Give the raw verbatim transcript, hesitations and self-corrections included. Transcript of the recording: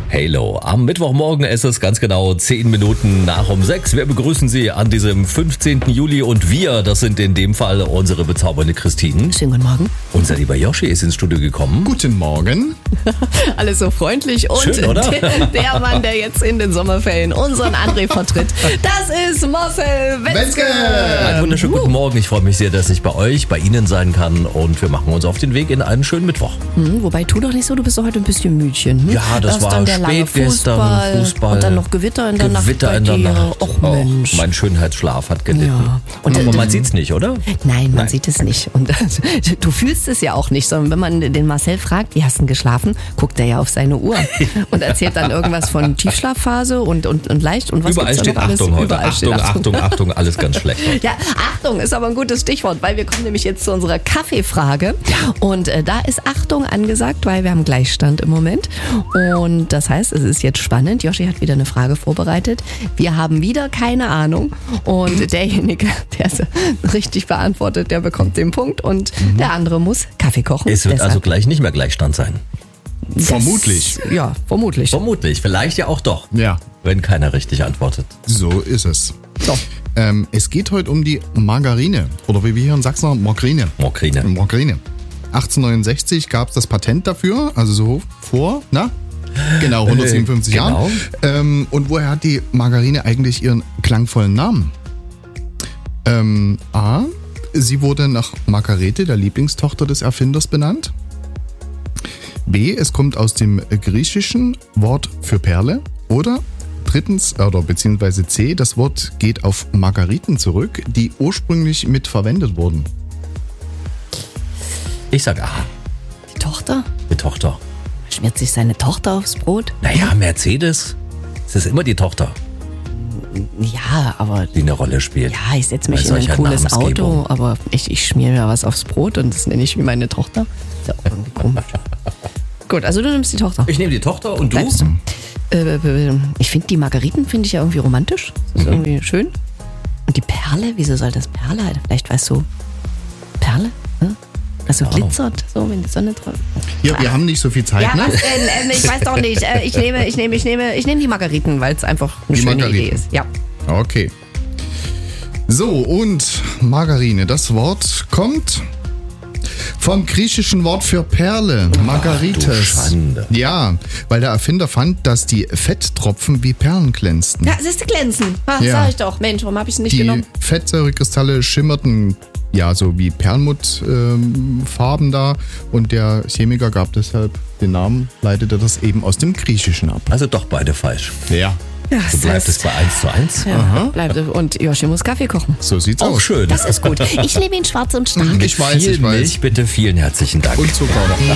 Halo. Am Mittwochmorgen ist es ganz genau zehn Minuten nach um sechs. Wir begrüßen Sie an diesem fünfzehnten Juli und wir, das sind in dem Fall unsere bezaubernde Christine. Schönen guten Morgen. Unser lieber Yoshi ist ins Studio gekommen. Guten Morgen. Alles so freundlich und Schön, oder? Der, der Mann, der jetzt in den Sommerferien unseren André vertritt, das ist Marcel Wetzke. Einen wunderschönen guten Morgen. Ich freue mich sehr, dass ich bei euch, bei Ihnen sein kann und wir machen uns auf den Weg in einen schönen Mittwoch. Hm, wobei, tu doch nicht so, du bist doch heute ein bisschen Müdchen. Hm? Ja, das Erst war dann der lange spät gestern, Fußball, Fußball. Und dann noch Gewitter in der Gewitter Nacht bei in der dir. Nacht. Och Mensch. Mein Schönheitsschlaf hat gelitten. Ja. Und, Aber äh, man sieht's nicht, oder? Nein, man Nein. sieht es nicht. Und du fühlst es ja auch nicht, sondern wenn man den Marcel fragt, wie hast du denn geschlafen, guckt er ja auf seine Uhr und erzählt dann irgendwas von Tiefschlafphase und, und, und leicht und was Überall gibt's da steht noch alles? Achtung heute. Überall steht Achtung, Achtung, Achtung, alles ganz schlecht. Ja, Achtung ist aber ein gutes Stichwort, weil wir kommen nämlich jetzt zu unserer Kaffeefrage. Und äh, da ist Achtung angesagt, weil wir haben Gleichstand im Moment. Und das heißt, es ist jetzt spannend. Joshi hat wieder eine Frage vorbereitet. Wir haben wieder keine Ahnung. Und derjenige, der es richtig beantwortet, der bekommt den Punkt. Und mhm. der andere muss Kaffee kochen. Es wird Deshalb, also gleich nicht mehr Gleichstand sein. das, Vermutlich. Ja, vermutlich. Vermutlich, vielleicht ja auch doch, Ja, wenn keiner richtig antwortet. so ist es. So. Ähm, es geht heute um die Margarine. Oder wie wir hier in Sachsen sagen, Margarine. Mokrine. Margarine. achtzehnhundertneunundsechzig gab es das Patent dafür, also so vor, na? Genau, hundertsiebenundfünfzig Äh, genau. Jahren. Ähm, und woher hat die Margarine eigentlich ihren klangvollen Namen? Ähm, A. Sie wurde nach Margarete, der Lieblingstochter des Erfinders, benannt. B. Es kommt aus dem griechischen Wort für Perle. Oder drittens, oder beziehungsweise C. Das Wort geht auf Margariten zurück, die ursprünglich mit verwendet wurden. Ich sag A, Die Tochter? die Tochter. Schmiert sich seine Tochter aufs Brot? Naja, Mercedes, es ist immer die Tochter, Ja, aber... die eine Rolle spielt. Ja, ich setze mich Bei in ein solcher cooles Namensgebung. Auto, aber ich, ich schmier mir was aufs Brot und das nenne ich wie meine Tochter. Ist ja auch irgendwie komisch. Gut, also du nimmst die Tochter. Ich nehme die Tochter und du? Bleibst du? Äh, äh, ich finde die Margariten finde ich ja irgendwie romantisch. Das ist Mhm. irgendwie schön. Und die Perle, wieso soll das Perle halt? Vielleicht weißt du, Perle? Hm? Also Keine Ahnung. glitzert, so wenn die Sonne drauf. Ja, wir haben nicht so viel Zeit, Ja, ne? was denn? Ähm, ich weiß doch nicht. Äh, ich nehme, ich nehme, ich nehme, ich nehme die Margariten, weil es einfach eine Die schöne Margariten. Idee ist. Ja. Okay. So, und Margarine. Das Wort kommt vom griechischen Wort für Perle, Margarites. du Schande. Ja, weil der Erfinder fand, dass die Fetttropfen wie Perlen glänzten. Ja, es ist glänzen. Ah, Ja. Sag ich doch. Mensch, warum habe ich es nicht Die genommen? Fettsäurekristalle schimmerten ja so wie Perlmuttfarben ähm, Farben da und der Chemiker gab deshalb den Namen, leitete das eben aus dem Griechischen ab. Also doch beide falsch. Ja, Ja, So bleibt es bei eins zu eins. Ja, bleibt. Und Joshi muss Kaffee kochen. so sieht's Auch aus. schön. Das ist gut. Ich nehme ihn schwarz und stark. Mit Ich weiß, viel ich weiß. Milch, bitte vielen herzlichen Dank. Und Zucker.